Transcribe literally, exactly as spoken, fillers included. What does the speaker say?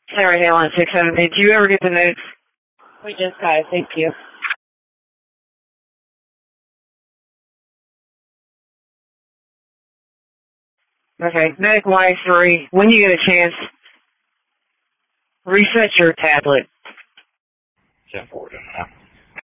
Sarah Hale on six seven eight. Do you ever get the notes? We just got it. Thank you. Okay. Medic Y three. When you get a chance, reset your tablet. ten forward now.